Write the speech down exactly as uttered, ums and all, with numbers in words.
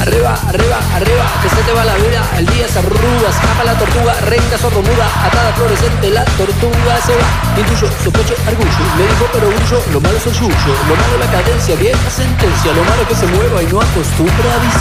Arriba, arriba, arriba, que se te va la vida. El día se arruga, escapa la tortuga, recta, sordomuda, atada, fluorescente, la tortuga se va. Intuyo, sospecho, argullo, le dijo pero huyo, lo malo es el yuyo, lo malo la cadencia, vieja sentencia, lo malo es que se mueva y no acostumbra a avisar.